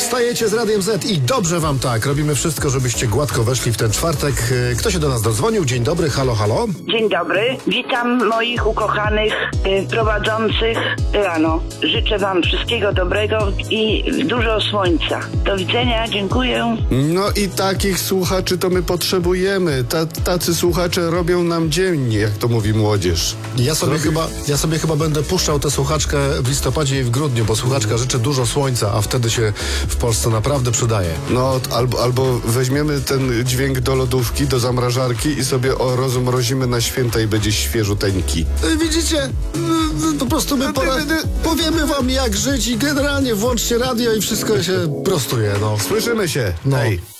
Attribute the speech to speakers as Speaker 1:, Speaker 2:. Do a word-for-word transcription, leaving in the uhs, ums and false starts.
Speaker 1: Wstajecie z Radiem Z i dobrze wam tak. Robimy wszystko, żebyście gładko weszli w ten czwartek. Kto się do nas dodzwonił? Dzień dobry, halo, halo.
Speaker 2: Dzień dobry, witam moich ukochanych y, prowadzących rano. Życzę wam wszystkiego dobrego i dużo słońca. Do widzenia, dziękuję.
Speaker 3: No i takich słuchaczy to my potrzebujemy. Ta, tacy słuchacze robią nam dziennie, jak to mówi młodzież.
Speaker 1: Ja sobie, chyba, ja sobie chyba będę puszczał tę słuchaczkę w listopadzie i w grudniu, bo słuchaczka życzy dużo słońca, a wtedy się w Polsce naprawdę przydaje.
Speaker 3: No, albo, albo weźmiemy ten dźwięk do lodówki, do zamrażarki i sobie o, rozmrozimy na święta i będzie świeżuteńki.
Speaker 1: Widzicie? Po prostu my pora... powiemy wam, jak żyć i generalnie włączcie radio i wszystko się prostuje, no.
Speaker 3: Słyszymy się.
Speaker 1: No.
Speaker 3: Hej.